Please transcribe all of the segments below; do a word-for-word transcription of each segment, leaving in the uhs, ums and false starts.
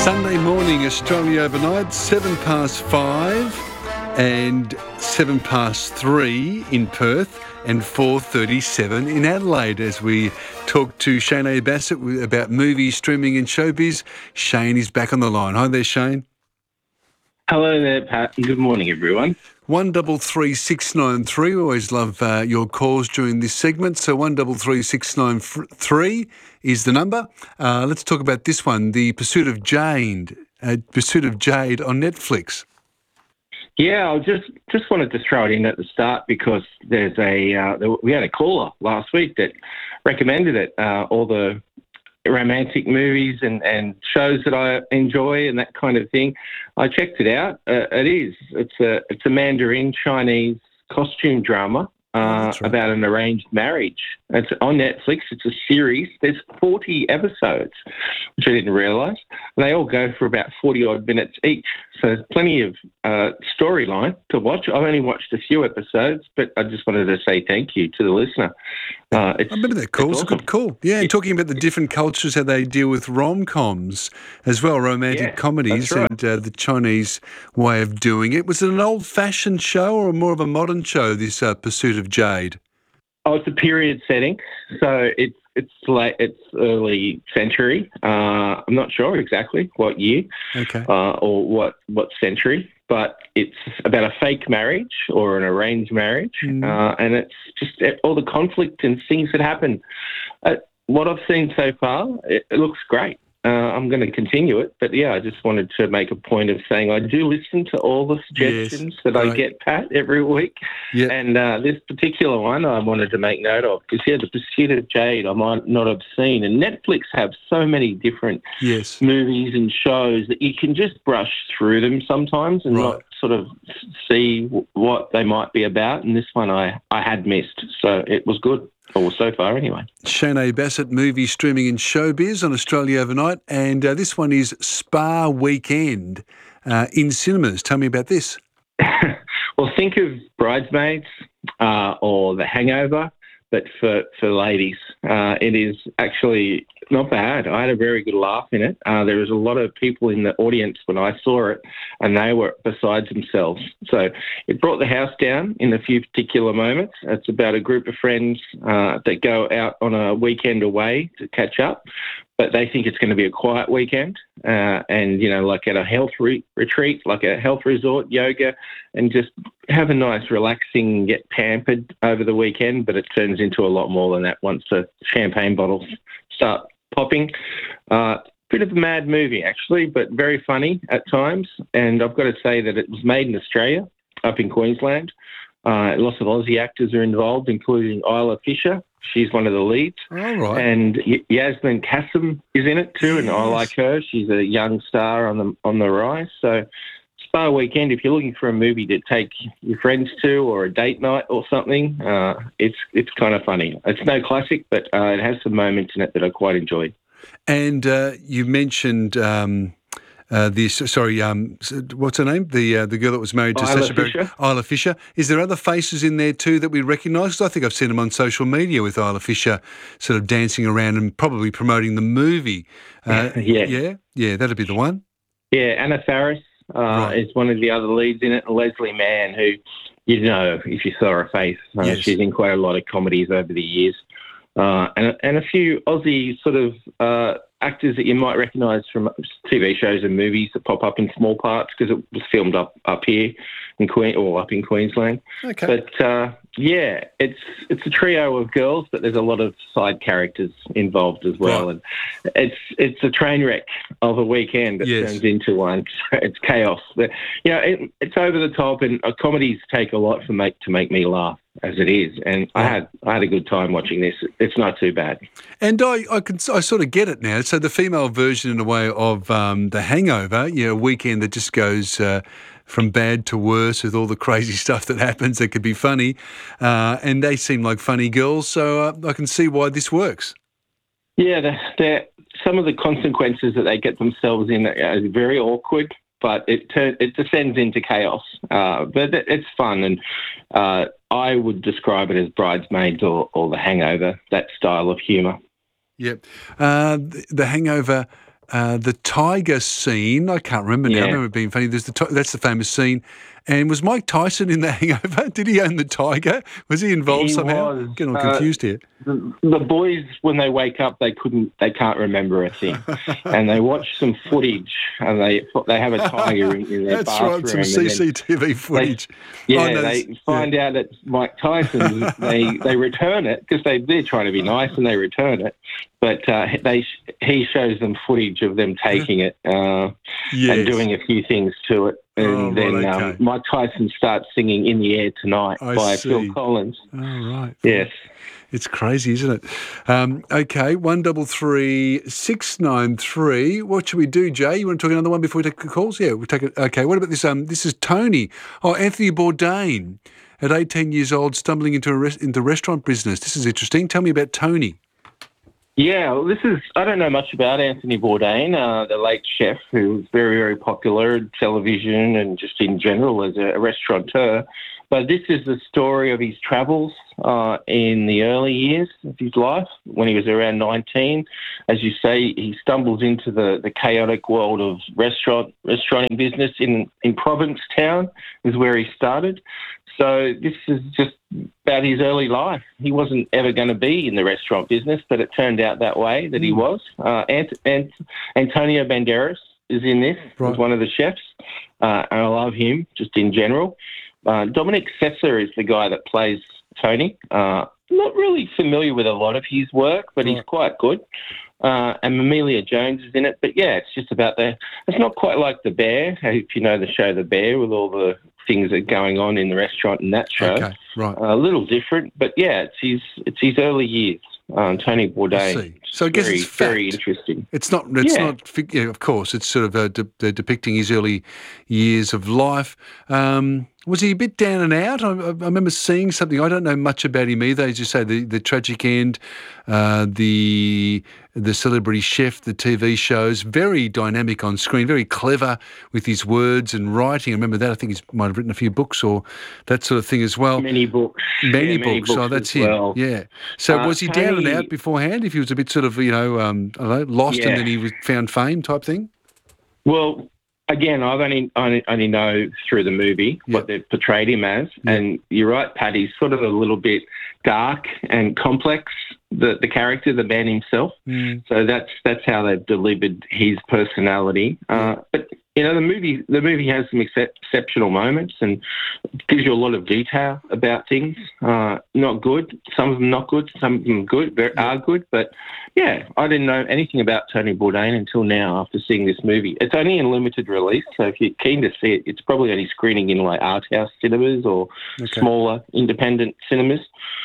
Sunday morning, Australia overnight, seven past five and seven past three in Perth and four thirty-seven in Adelaide as we talk to Shane A. Bassett about movies, streaming and showbiz. Shane is back on the line. Hi there, Shane. Hello there, Pat. Good morning, everyone. One double three six nine three. We always love uh, your calls during this segment. So one double three six nine three is the number. Uh, let's talk about this one: The Pursuit of Jade. Uh, Pursuit of Jade on Netflix. Yeah, I just just wanted to throw it in at the start because there's a uh, we had a caller last week that recommended it. Uh, all the romantic movies and, and shows that I enjoy and that kind of thing. I checked it out. Uh, it is. It's a it's a Mandarin Chinese costume drama uh, right. about an arranged marriage. It's on Netflix. It's a series. There's forty episodes, which I didn't realise. They all go for about forty odd minutes each. So there's plenty of uh, storyline to watch. I've only watched a few episodes, but I just wanted to say thank you to the listener. Uh, it's, I remember that call. It's, it's awesome. a good call. Yeah, and talking about the different cultures, how they deal with rom-coms as well, romantic yeah, comedies, right. and uh, the Chinese way of doing it. Was it an old-fashioned show or more of a modern show, this uh, Pursuit of Jade? Oh, it's a period setting, so it's it's late, it's early century. Uh, I'm not sure exactly what year okay. uh, or what, what century, but it's about a fake marriage or an arranged marriage, mm. uh, and it's just all the conflict and things that happen. Uh, what I've seen so far, it, it looks great. Uh, I'm going to continue it, but yeah, I just wanted to make a point of saying I do listen to all the suggestions yes, that right. I get, Pat, every week. Yep. And uh, this particular one I wanted to make note of because, yeah, The Pursuit of Jade I might not have seen. And Netflix have so many different yes. movies and shows that you can just brush through them sometimes and right. not sort of see w- what they might be about. And this one I, I had missed, so it was good. Or so far, anyway. Shane A. Bassett, movie, streaming and showbiz on Australia overnight. And uh, this one is Spa Weekend uh, in cinemas. Tell me about this. Well, think of Bridesmaids uh, or The Hangover, but for, for ladies. Uh, it is actually not bad. I had a very good laugh in it. Uh, there was a lot of people in the audience when I saw it, and they were besides themselves. So it brought the house down in a few particular moments. It's about a group of friends uh, that go out on a weekend away to catch up, but they think it's going to be a quiet weekend uh, and, you know, like at a health re- retreat, like a health resort, yoga, and just have a nice relaxing, get pampered over the weekend, but it turns into a lot more than that once the champagne bottles start popping. Uh, bit of a mad movie, actually, but very funny at times. And I've got to say that it was made in Australia, up in Queensland. Uh, lots of Aussie actors are involved, including Isla Fisher. She's one of the leads. All right. And y- Yasmin Kassem is in it too, yes. and I like her. She's a young star on the on the rise. So Spa Weekend, if you're looking for a movie to take your friends to or a date night or something, uh, it's it's kind of funny. It's no classic, but uh, it has some moments in it that I quite enjoy. And uh, you mentioned um, uh, this. Sorry, um, what's her name? The uh, the girl that was married to Isla Sacha Baron Fisher. Isla Fisher. Is there other faces in there too that we recognise? I think I've seen them on social media with Isla Fisher, sort of dancing around and probably promoting the movie. Uh, yeah, yeah, yeah, that'd be the one. Yeah, Anna Faris uh, right. is one of the other leads in it, and Leslie Mann, who you know if you saw her face, uh, yes. she's in quite a lot of comedies over the years. Uh, and, and a few Aussie sort of uh, actors that you might recognise from T V shows and movies that pop up in small parts because it was filmed up, up here in Queen or up in Queensland. Okay. But uh, yeah, it's it's a trio of girls, but there's a lot of side characters involved as well, right. and it's it's a train wreck of a weekend that yes. turns into one. It's chaos. But, you know, it, it's over the top, and uh, comedies take a lot for make to make me laugh. As it is, and I had I had a good time watching this. It's not too bad. And I I can I sort of get it now. So the female version, in a way, of um, The Hangover, you know, a weekend that just goes uh, from bad to worse with all the crazy stuff that happens that could be funny, uh, and they seem like funny girls. So uh, I can see why this works. Yeah, they're, they're, some of the consequences that they get themselves in are very awkward. But it turn, it descends into chaos. Uh, but it's fun, and uh, I would describe it as Bridesmaids or, or The Hangover, that style of humour. Yep. Uh, the Hangover, uh, the tiger scene. I can't remember now. Yeah. I remember it being funny. There's the ti- that's the famous scene. And was Mike Tyson in The Hangover? Did he own the tiger? Was he involved He somehow? was. Getting all Uh, confused here. The, the boys, when they wake up, they couldn't, they can't remember a thing, and they watch some footage, and they they have a tiger in, in their That's bathroom. right, some and C then C T V footage. Yeah, Oh, no, they that's- find out it's Mike Tyson. they they return it because they they're trying to be nice and they return it, but uh, they he shows them footage of them taking it uh, Yes. and doing a few things to it, and Oh, then right, um, okay. Mike Tyson starts singing "In the Air Tonight" I by see. Phil Collins. Oh, right. Yes. It's crazy, isn't it? Um, okay, one double three six nine three. What should we do, Jay? You want to talk another one before we take the calls? Yeah, we'll take it. Okay. What about this? Um, this is Tony. Oh, Anthony Bourdain, at eighteen years old, stumbling into a res- into restaurant business. This is interesting. Tell me about Tony. Yeah, well, this is, I don't know much about Anthony Bourdain, uh, the late chef who was very, very popular in television and just in general as a, a restaurateur. But this is the story of his travels uh, in the early years of his life, when he was around nineteen. As you say, he stumbles into the, the chaotic world of restaurant restauranting business in, in Provincetown is where he started. So this is just about his early life. He wasn't ever going to be in the restaurant business, but it turned out that way that he was. Uh, Ant- Ant- Antonio Banderas is in this Right. as one of the chefs, uh, and I love him just in general. Uh, Dominic Sessa is the guy that plays Tony. Uh, not really familiar with a lot of his work, but he's Right. quite good. Uh, and Amelia Jones is in it. But yeah, it's just about the. It's not quite like The Bear, if you know the show The Bear, with all the things that are going on in the restaurant in that show. Okay, right. Uh, a little different, but yeah, it's his it's his early years. Um, Tony Bourdain. I see. So I guess very, it's very fact. interesting. It's not. It's Yeah. not. fic- Yeah, of course, it's sort of uh, de- they're depicting his early years of life. Um, was he a bit down and out? I, I remember seeing something. I don't know much about him either. As you say, the, the tragic end, uh, the the Celebrity Chef, the T V shows, very dynamic on screen, very clever with his words and writing. I remember that. I think he might have written a few books or that sort of thing as well. Many books. Many, Yeah, many books. Oh, books that's as him. well. Yeah. So Uh, was he down and Tony- out beforehand? If he was a bit sort of, you know, um, I don't know, lost Yeah. and then he was, found fame type thing? Well, again, I've only only, only know through the movie Yeah. what they've portrayed him as, Yeah. and you're right, Pat. He's sort of a little bit dark and complex. The the character, the man himself. Mm. So that's that's how they've delivered his personality. Uh, but you know, the movie the movie has some excep- exceptional moments and gives you a lot of detail about things. Uh, not good. Some of them not good. Some of them good. Very, are good. But yeah, I didn't know anything about Tony Bourdain until now after seeing this movie. It's only in limited release, so if you're keen to see it, it's probably only screening in like art house cinemas or Okay. smaller independent cinemas.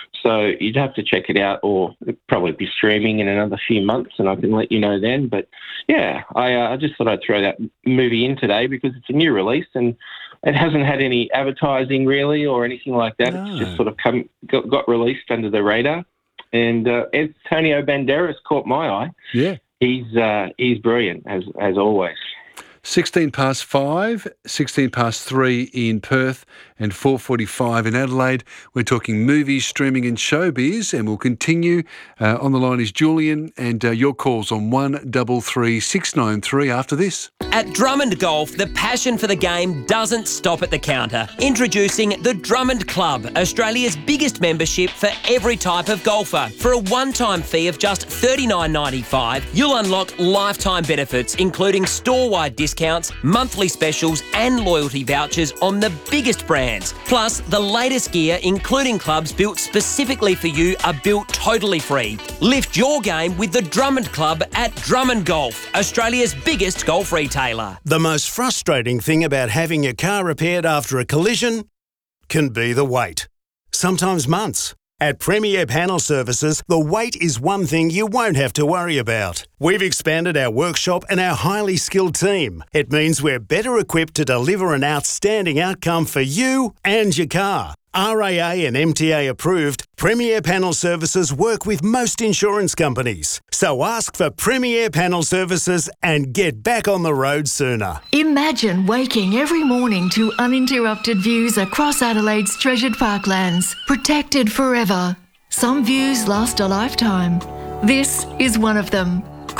So you'd have to check it out, or it'd probably be streaming in another few months, and I can let you know then. But yeah, I, uh, I just thought I'd throw that movie in today because it's a new release and it hasn't had any advertising really or anything like that. No. It's just sort of come got, got released under the radar. And uh, Antonio Banderas caught my eye. Yeah. He's uh, he's brilliant as as always. sixteen past five, sixteen past three in Perth and four forty-five in Adelaide. We're talking movies, streaming and showbiz, and we'll continue. Uh, on the line is Julian, and uh, your calls on one double three six nine three after this. At Drummond Golf, the passion for the game doesn't stop at the counter. Introducing the Drummond Club, Australia's biggest membership for every type of golfer. For a one-time fee of just thirty-nine ninety-five, you'll unlock lifetime benefits, including store-wide discounts, monthly specials and loyalty vouchers on the biggest brands. Plus, the latest gear, including clubs built specifically for you, are built totally free. Lift your game with the Drummond Club at Drummond Golf, Australia's biggest golf retailer. The most frustrating thing about having your car repaired after a collision can be the wait. Sometimes months. At Premier Panel Services, the wait is one thing you won't have to worry about. We've expanded our workshop and our highly skilled team. It means we're better equipped to deliver an outstanding outcome for you and your car. R A A and M T A approved, Premier Panel Services work with most insurance companies. So ask for Premier Panel Services and get back on the road sooner. Imagine waking every morning to uninterrupted views across Adelaide's treasured parklands, protected forever. Some views last a lifetime. This is one of them.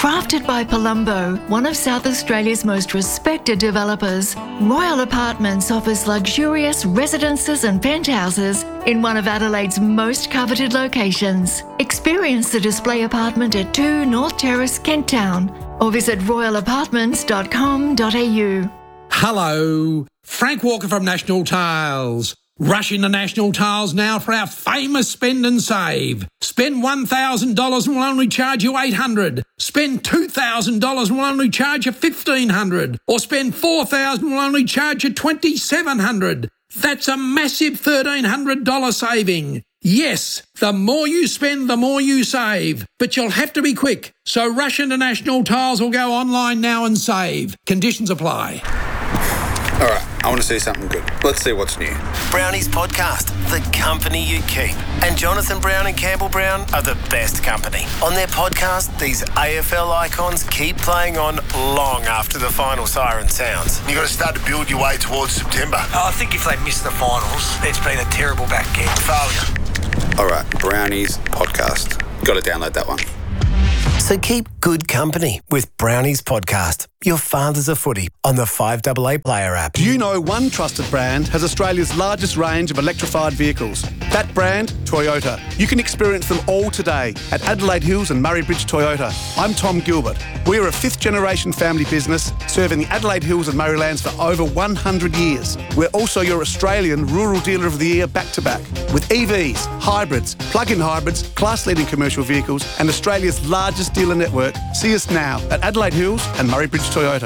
Crafted by Palumbo, one of South Australia's most respected developers, Royal Apartments offers luxurious residences and penthouses in one of Adelaide's most coveted locations. Experience the display apartment at two North Terrace, Kent Town, or visit royal apartments dot com dot a u. Hello, Frank Walker from National Tiles. Rush into National Tiles now for our famous spend and save. Spend one thousand dollars and we'll only charge you eight hundred dollars. Spend two thousand dollars and we'll only charge you fifteen hundred dollars. Or spend four thousand dollars and we'll only charge you twenty-seven hundred dollars. That's a massive thirteen hundred dollars saving. Yes, the more you spend, the more you save. But you'll have to be quick. So rush into National Tiles or go online now and save. Conditions apply. All right, I want to see something good. Let's see what's new. Brownie's podcast, The Company You Keep. And Jonathan Brown and Campbell Brown are the best company. On their podcast, these A F L icons keep playing on long after the final siren sounds. You've got to start to build your way towards September. Oh, I think if they miss the finals, it's been a terrible back end. Failure. All right, Brownie's podcast. Got to download that one. So keep good company with Brownie's podcast, Your Father's a Footy, on the five A A Player app. Do you know one trusted brand has Australia's largest range of electrified vehicles? That brand, Toyota. You can experience them all today at Adelaide Hills and Murray Bridge Toyota. I'm Tom Gilbert. We are a fifth generation family business serving the Adelaide Hills and Murraylands for over one hundred years. We're also your Australian Rural Dealer of the Year back to back with E Vs, hybrids, plug-in hybrids, class-leading commercial vehicles and Australia's largest dealer network. See us now at Adelaide Hills and Murray Bridge Toyota.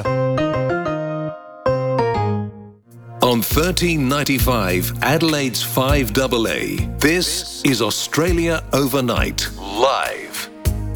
On thirteen ninety-five, Adelaide's five A A, this is Australia Overnight, live.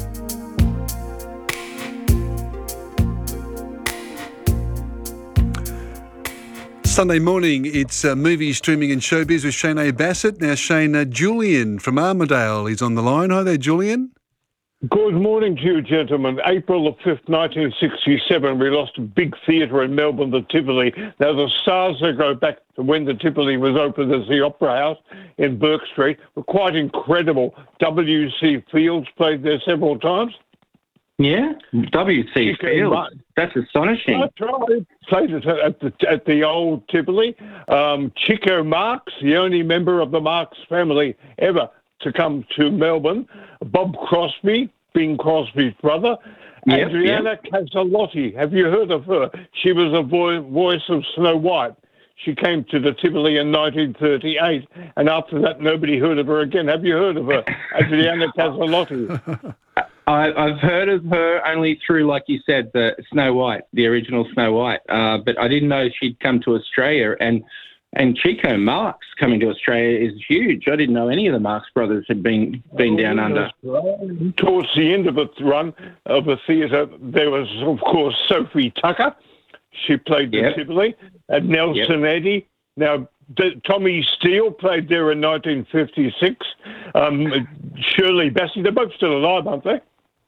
Sunday morning, it's uh, movie streaming and showbiz with Shane A. Bassett. Now, Shane, uh, Julian from Armidale is on the line. Hi there, Julian. Good morning to you, gentlemen. April the fifth, nineteen sixty-seven, we lost a big theatre in Melbourne, the Tivoli. Now, the stars that go back to when the Tivoli was opened as the Opera House in Burke Street were quite incredible. W C Fields played there several times. Yeah, W C Fields. That's astonishing. That's right. Played it at the, at the old Tivoli. Um, Chico Marx, the only member of the Marx family ever to come to Melbourne. Bob Crosby, Bing Crosby's brother. Yep, Adriana yep. Caselotti, have you heard of her? She was the vo- voice of Snow White. She came to the Tivoli in nineteen thirty-eight, and after that, nobody heard of her again. Have you heard of her? Adriana Caselotti. I, I've heard of her only through, like you said, the Snow White, the original Snow White. Uh, but I didn't know she'd come to Australia. And and Chico Marx coming to Australia is huge. I didn't know any of the Marx brothers had been been down under. Towards the end of its run of the theatre, there was, of course, Sophie Tucker. She played the yep. Tivoli. And Nelson yep. Eddy. Now, D- Tommy Steele played there in nineteen fifty-six. Um, Shirley Bassey, they're both still alive, aren't they?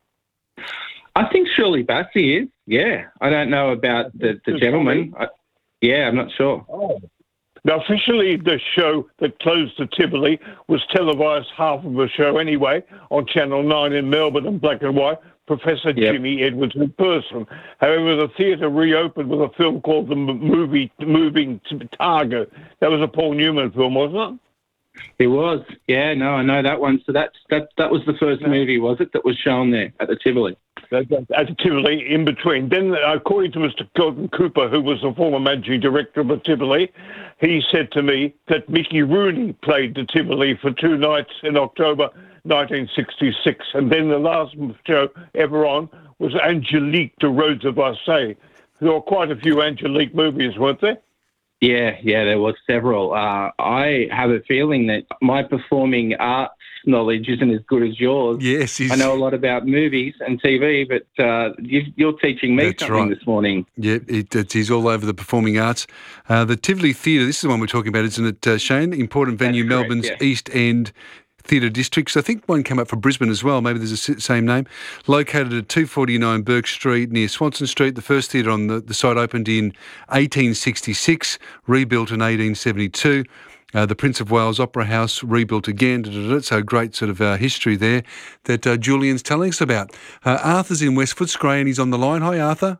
I think Shirley Bassey is, yeah. I don't know about the, the gentleman. I, yeah, I'm not sure. Oh. Now, officially, the show that closed the Tivoli was televised half of the show anyway on Channel nine in Melbourne in black and white. Professor yep. Jimmy Edwards in person. However, the theatre reopened with a film called The Movie Moving Target. That was a Paul Newman film, wasn't it? It was. Yeah, no, I know that one. So that's, that that was the first movie, was it, that was shown there at the Tivoli? At the Tivoli, in between. Then, according to Mister Gordon Cooper, who was the former managing director of the Tivoli, he said to me that Mickey Rooney played the Tivoli for two nights in October nineteen sixty-six. And then the last show ever on was Angelique, The Roads of Marseille. There were quite a few Angelique movies, weren't there? Yeah, yeah, there was several. Uh, I have a feeling that my performing arts knowledge isn't as good as yours. Yes, he's... I know a lot about movies and T V, but uh, you, you're teaching me That's something right. this morning. Yeah, it, it, he's all over the performing arts. Uh, the Tivoli Theatre, this is the one we're talking about, isn't it, uh, Shane? Important venue, That's correct, Melbourne's yeah. East End Theatre Districts. I think one came up for Brisbane as well. Maybe there's a same name. Located at two forty-nine Burke Street near Swanson Street. The first theatre on the, the site opened in eighteen sixty-six, rebuilt in eighteen seventy-two. Uh, the Prince of Wales Opera House rebuilt again. Da, da, da, so great sort of uh, history there that uh, Julian's telling us about. Uh, Arthur's in West Footscray and he's on the line. Hi, Arthur.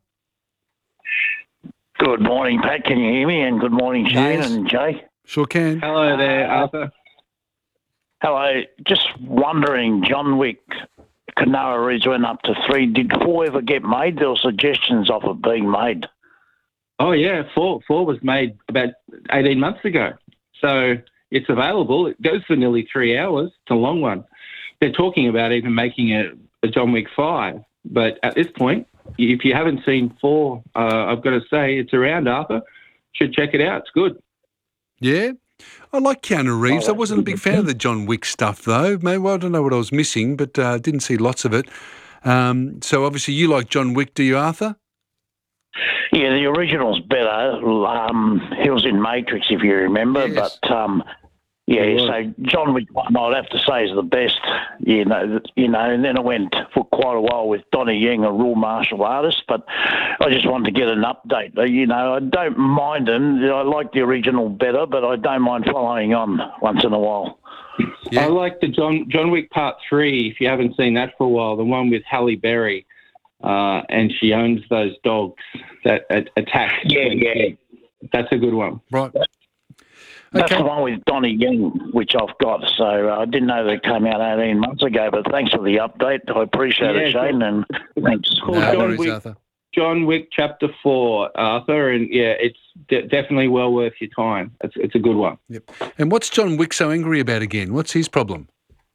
Good morning, Pat. Can you hear me? And good morning, Shane Yes. and Jay. Sure can. Hello there, Arthur. Hello. Just wondering, John Wick, Canoa Ridge went up to three. Did four ever get made? There were suggestions of it being made. Oh, yeah, four. Four was made about eighteen months ago. So it's available. It goes for nearly three hours. It's a long one. They're talking about even making a, a John Wick five. But at this point, if you haven't seen four, uh, I've got to say it's around, Arthur. Should check it out. It's good. Yeah? I like Keanu Reeves. I wasn't a big fan of the John Wick stuff, though. Maybe well, I don't know what I was missing, but uh, didn't see lots of it. Um, so obviously you like John Wick, do you, Arthur? Yeah, the original's better. Um, he was in Matrix, if you remember. Yes. But, um, yeah, so John Wick, I'd have to say, is the best. You know, you know, and then I went for quite a while with Donnie Yen, a real martial artist. But I just wanted to get an update. You know, I don't mind him. I like the original better, but I don't mind following on once in a while. I like the John John Wick Part three, if you haven't seen that for a while, the one with Halle Berry. Uh, and she owns those dogs that uh, attack. Yeah, yeah. That's a good one. Right. That's Okay. the one with Donnie Yen, which I've got. So uh, I didn't know that it came out eighteen months ago, but thanks for the update. I appreciate it, Yeah, Shane, and thanks. Called No John worries, Wick. Arthur. John Wick Chapter Four, Arthur, and yeah, it's de- definitely well worth your time. It's it's a good one. Yep. And what's John Wick so angry about again? What's his problem?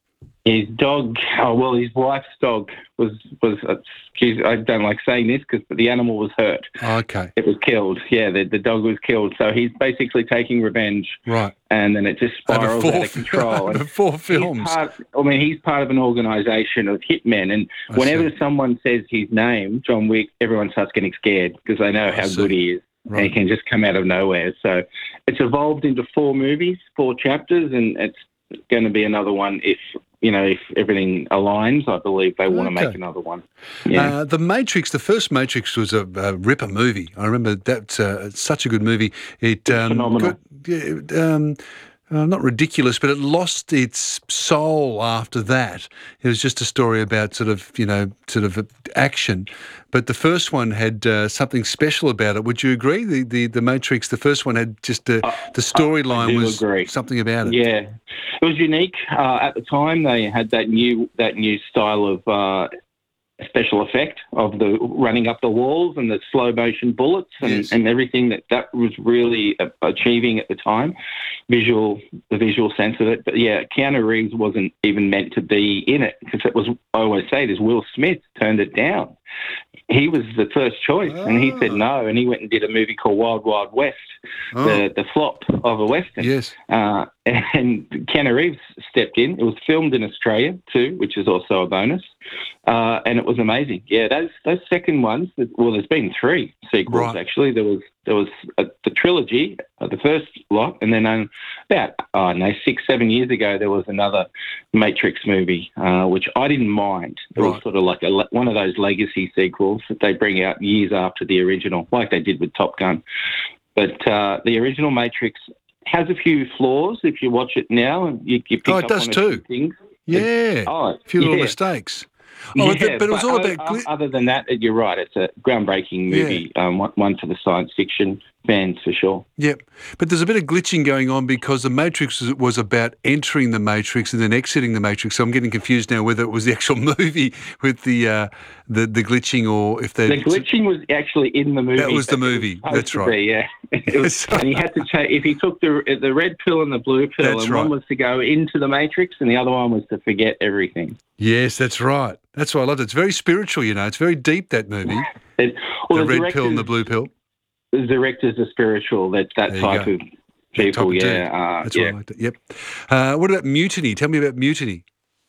His dog, oh well, his wife's dog was was. Uh, geez, I don't like saying this because the animal was hurt. Okay. It was killed. Yeah, the the dog was killed. So he's basically taking revenge. Right. And then it just spirals Over four, out of control. over four films. He's part, I mean, he's part of an organisation of hitmen, and I whenever see. someone says his name, John Wick, everyone starts getting scared because they know I how see. good he is. Right. And he can just come out of nowhere. So it's evolved into four movies, four chapters, and it's going to be another one if, you know, if everything aligns. I believe they want to Okay. make another one. Yeah. Uh, the Matrix, the first Matrix was a, a ripper movie. I remember that's uh, such a good movie. It um, phenomenal. got- yeah, it, um, uh, not ridiculous, but it lost its soul after that. It was just a story about sort of, you know, sort of action. But the first one had uh, something special about it. Would you agree? The the, the Matrix, the first one had just uh, the storyline do was agree. something about it. Yeah, it was unique. Uh, at the time, they had that new that new style of uh, special effect of the running up the walls and the slow motion bullets and, Yes. and everything that that was really uh, achieving at the time. Visual, the visual sense of it. But yeah, Keanu Reeves wasn't even meant to be in it because it was. I always say this: Will Smith turned it down. He was the first choice, and he said no, and he went and did a movie called Wild Wild West, Oh. the the flop of a western. Yes. Uh, and Keanu Reeves stepped in. It was filmed in Australia too, which is also a bonus, uh, and it was amazing. Yeah, those those second ones. Well, there's been three sequels Right. actually. There was there was uh the trilogy, uh, the first lot, and then um, about oh no six seven years ago there was another Matrix movie, uh, which I didn't mind. It was Right. sort of like a, le- one of those legacy sequels that they bring out years after the original, like they did with Top Gun. But uh, the original Matrix has a few flaws. If you watch it now, and you, you pick Oh, it up does on a too. few things. Yeah. Oh, a few little yeah. mistakes. Oh, Yeah, but it was all o- about. o- gli- other than that, you're right. It's a groundbreaking movie, um, one, one for the science fiction fans for sure. Yep. But there's a bit of glitching going on because the Matrix was- was about entering the Matrix and then exiting the Matrix. So I'm getting confused now whether it was the actual movie with the uh, the, the glitching or if they. The glitching was actually in the movie. That was the it movie. supposed That's to right. be, yeah. It was, and he had to take if he took the the red pill and the blue pill, That's and one right. was to go into the Matrix, and the other one was to forget everything. Yes, that's right. That's why I loved it. It's very spiritual, you know. It's very deep, that movie. It, well, the the red pill and the directors- blue pill. The directors are spiritual. That that There you type go. of people, Type of dude. yeah, uh, That's yeah. why I liked it. Yep. Uh, what about Mutiny? Tell me about Mutiny.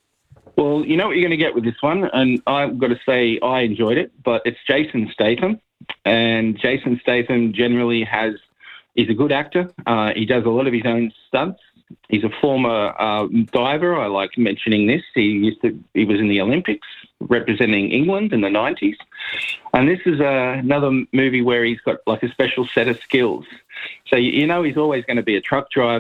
Well, you know what you're going to get with this one, and I've got to say I enjoyed it, but it's Jason Statham, and Jason Statham generally has, he's a good actor. Uh, he does a lot of his own stunts. He's a former uh, diver. I like mentioning this. He used to, he was in the Olympics representing England in the nineties. And this is uh, another movie where he's got like a special set of skills. So you you know he's always going to be a truck driver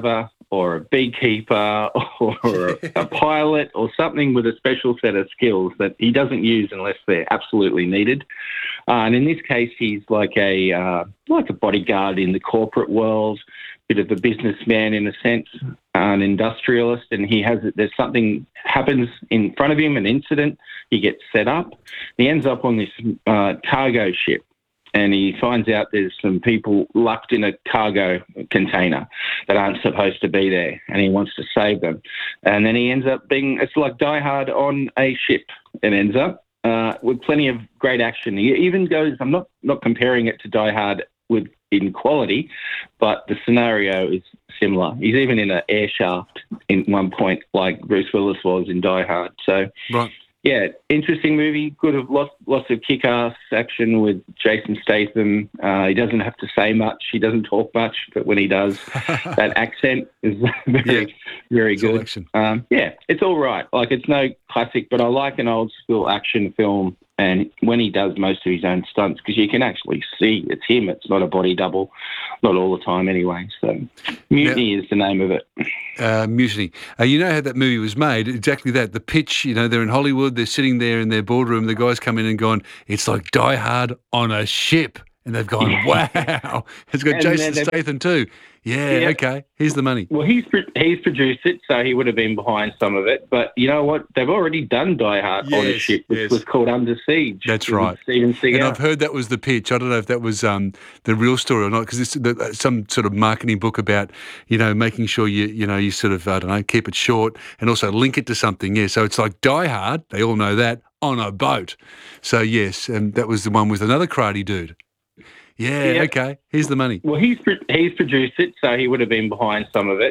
or a beekeeper or a pilot or something with a special set of skills that he doesn't use unless they're absolutely needed. Uh, and in this case, he's like a uh, like a bodyguard in the corporate world, bit of a businessman in a sense, an industrialist, and he has there's something happens in front of him, an incident. He gets set up. He ends up on this uh, cargo ship. And he finds out there's some people locked in a cargo container that aren't supposed to be there, and he wants to save them. And then he ends up being, it's like Die Hard on a ship, it ends up, uh, with plenty of great action. He even goes, I'm not, not comparing it to Die Hard with in quality, but the scenario is similar. He's even in an air shaft in one point, like Bruce Willis was in Die Hard. So, right. Yeah, interesting movie. Good of lots, lots of kick-ass action with Jason Statham. Uh, he doesn't have to say much. He doesn't talk much, but when he does, that accent is very, yeah. very good. Um, yeah, it's all right. Like, it's no classic, but I like an old-school action film. And when he does most of his own stunts, because you can actually see it's him. It's not a body double, not all the time anyway. So Mutiny now, is the name of it. Uh, Mutiny. Uh, you know how that movie was made? Exactly that. The pitch, you know, they're in Hollywood. They're sitting there in their boardroom. The guys come in and gone, it's like Die Hard on a ship. And they've gone, wow. It's got and Jason Statham too. Yeah, yeah, okay. Here's the money. Well, he's he's produced it, so he would have been behind some of it. But you know what? They've already done Die Hard yes, on a ship, which yes. was called Under Siege. That's right. Steven Seagal. And I've heard that was the pitch. I don't know if that was um, the real story or not, because it's the, some sort of marketing book about, you know, making sure you, you know, you sort of, I don't know, keep it short and also link it to something. Yeah, so it's like Die Hard, they all know that, on a boat. So, yes, and that was the one with another karate dude. Yeah, yeah, okay. Here's the money. Well, he's he's produced it, so he would have been behind some of it.